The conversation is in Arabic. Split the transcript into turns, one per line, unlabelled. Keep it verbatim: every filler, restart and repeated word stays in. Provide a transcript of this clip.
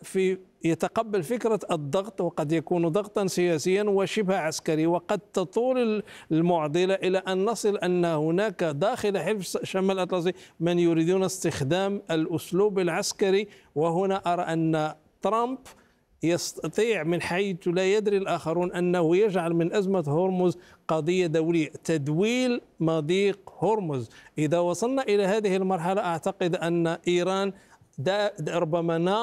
في يتقبل فكرة الضغط، وقد يكون ضغطا سياسيا وشبه عسكري، وقد تطول المعضلة إلى أن نصل أن هناك داخل حلف شمال الأطلسي من يريدون استخدام الأسلوب العسكري. وهنا أرى أن ترامب يستطيع من حيث لا يدري الآخرون أنه يجعل من أزمة هرمز قضية دولية، تدويل مضيق هرمز. إذا وصلنا إلى هذه المرحلة أعتقد أن إيران ربما